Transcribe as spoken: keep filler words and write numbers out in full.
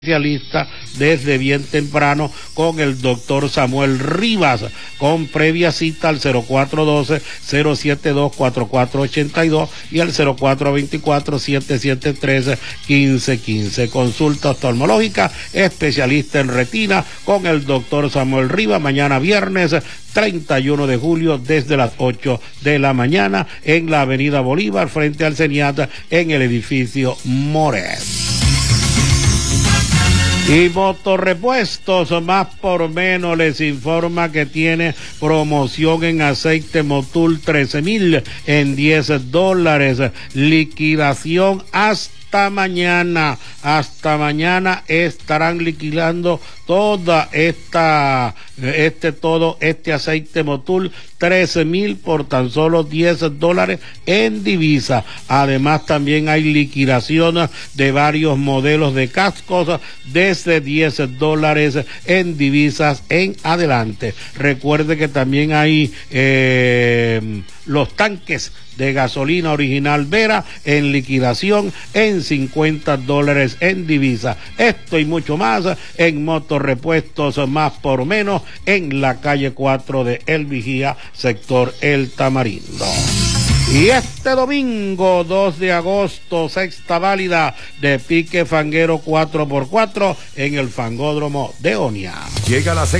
especialista desde bien temprano con el doctor Samuel Rivas, con previa cita al cero cuatro uno dos, cero siete dos, cuatro cuatro ocho dos y al cero cuatro dos cuatro, siete siete tres, uno cinco uno cinco. Consulta oftalmológica, especialista en retina con el doctor Samuel Rivas, mañana viernes treinta y uno de julio desde las ocho de la mañana en la avenida Bolívar frente al CENIAT en el edificio Moret. Y Motorrepuestos Más por Menos les informa que tiene promoción en aceite Motul trece mil en diez dólares, liquidación hasta mañana, hasta mañana estarán liquidando toda esta, este todo, este aceite Motul trece mil por tan solo diez dólares en divisa. Además también hay liquidación de varios modelos de cascos desde diez dólares en divisas en adelante. Recuerde que también hay eh, los tanques de gasolina original Vera en liquidación en cincuenta dólares en divisa. Esto y mucho más en Motorrepuestos Más por Menos en la calle cuatro de El Vigía, sector El Tamarindo. Y este domingo dos de agosto, sexta válida de pique fanguero cuatro por cuatro en el Fangódromo de Onia. Llega la sexta